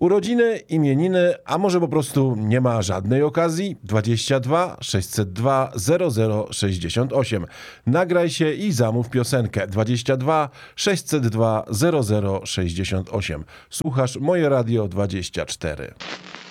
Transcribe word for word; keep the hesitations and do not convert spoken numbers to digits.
Urodziny, imieniny, a może po prostu nie ma żadnej okazji? dwadzieścia dwa sześćset dwa zero zero sześćdziesiąt osiem. Nagraj się i zamów piosenkę. dwadzieścia dwa sześćset dwa zero zero sześćdziesiąt osiem. Słuchasz Moje Radio dwadzieścia cztery.